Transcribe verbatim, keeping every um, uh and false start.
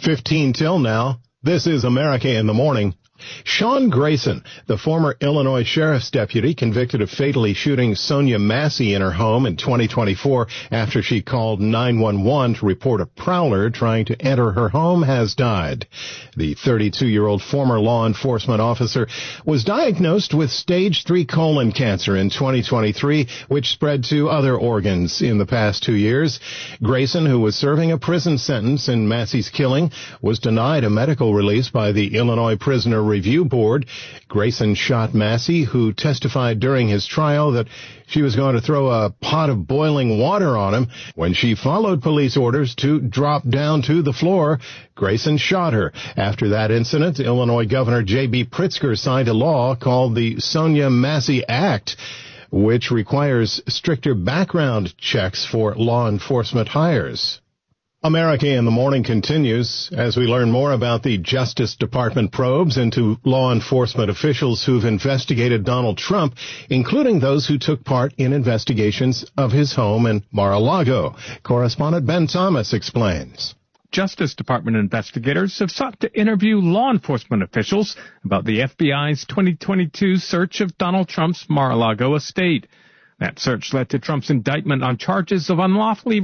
fifteen till now. This is America in the Morning. Sean Grayson, the former Illinois sheriff's deputy convicted of fatally shooting Sonia Massey in her home in twenty twenty-four after she called nine one one to report a prowler trying to enter her home, has died. The thirty-two-year-old former law enforcement officer was diagnosed with stage three colon cancer in twenty twenty-three, which spread to other organs in the past two years. Grayson, who was serving a prison sentence in Massey's killing, was denied a medical release by the Illinois Prisoner Review Board. Grayson shot Massey, who testified during his trial that she was going to throw a pot of boiling water on him. When she followed police orders to drop down to the floor, Grayson shot her. After that incident, Illinois Governor J B Pritzker signed a law called the Sonia Massey Act, which requires stricter background checks for law enforcement hires. America in the Morning continues as we learn more about the Justice Department probes into law enforcement officials who've investigated Donald Trump, including those who took part in investigations of his home in Mar-a-Lago. Correspondent Ben Thomas explains. Justice Department investigators have sought to interview law enforcement officials about the F B I's twenty twenty-two search of Donald Trump's Mar-a-Lago estate. That search led to Trump's indictment on charges of unlawfully